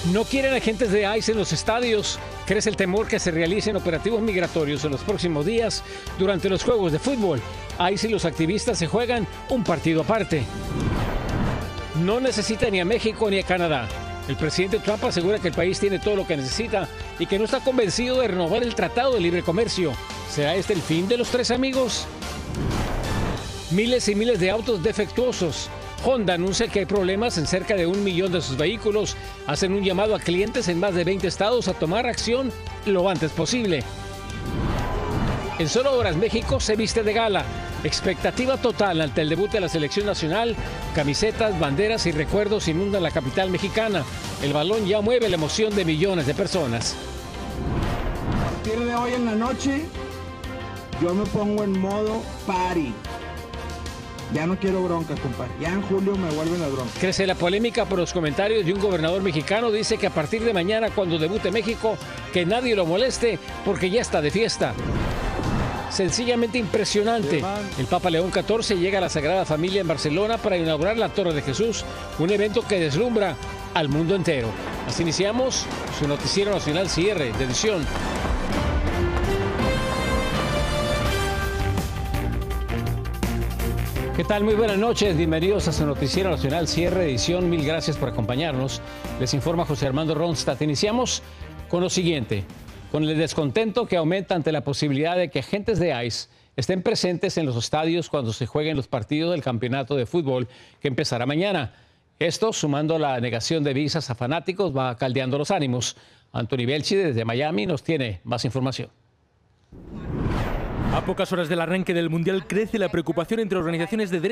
No quieren agentes de ICE en los estadios. Crece el temor que se realicen operativos migratorios en los próximos días durante los juegos de fútbol. ICE y los activistas se juegan un partido aparte. No necesita ni a México ni a Canadá. El presidente Trump asegura que el país tiene todo lo que necesita y que no está convencido de renovar el Tratado de Libre Comercio. ¿Será este el fin de los tres amigos? Miles y miles de autos defectuosos. Honda anuncia que hay problemas en cerca de 1 millón de sus vehículos. Hacen un llamado a clientes en más de 20 estados a tomar acción lo antes posible. En solo horas, México se viste de gala. Expectativa total ante el debut de la selección nacional. Camisetas, banderas y recuerdos inundan la capital mexicana. El balón ya mueve la emoción de millones de personas. A partir de hoy en la noche, yo me pongo en modo party. Ya no quiero bronca, compadre. Ya en julio me vuelven las broncas. Crece la polémica por los comentarios de un gobernador mexicano. Dice que a partir de mañana, cuando debute México, que nadie lo moleste porque ya está de fiesta. Sencillamente impresionante. El Papa León XIV llega a la Sagrada Familia en Barcelona para inaugurar la Torre de Jesús, un evento que deslumbra al mundo entero. Así iniciamos su noticiero nacional cierre de edición. ¿Qué tal? Muy buenas noches, bienvenidos a su noticiero nacional cierre de edición. Mil gracias por acompañarnos. Les informa José Armando Ronstadt. Iniciamos con lo siguiente, con el descontento que aumenta ante la posibilidad de que agentes de ICE estén presentes en los estadios cuando se jueguen los partidos del campeonato de fútbol que empezará mañana. Esto, sumando la negación de visas a fanáticos, va caldeando los ánimos. Anthony Belchi desde Miami nos tiene más información. A pocas horas del arranque del Mundial crece la preocupación entre organizaciones de derechos